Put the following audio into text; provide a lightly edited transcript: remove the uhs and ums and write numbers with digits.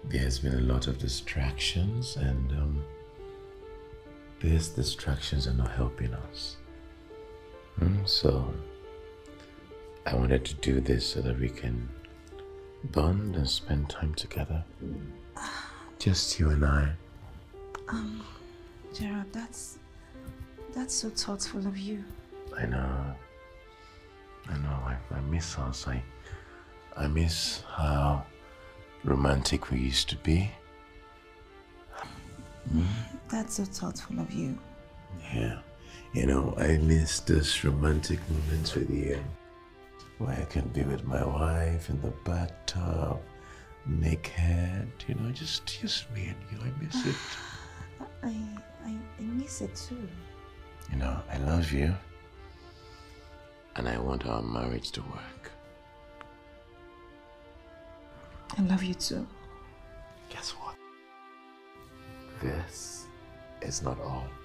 There's been a lot of distractions, and these distractions are not helping us. So, I wanted to do this so that we can bond and spend time together. Just you and I. Gerald, that's so thoughtful of you. I know. I miss us. I miss how romantic we used to be. That's so thoughtful of you. Yeah. I miss those romantic moments with you. Where I can be with my wife in the bathtub, naked, just me and you. I miss it. I miss it too. I love you. And I want our marriage to work. I love you too. Guess what? This is not all.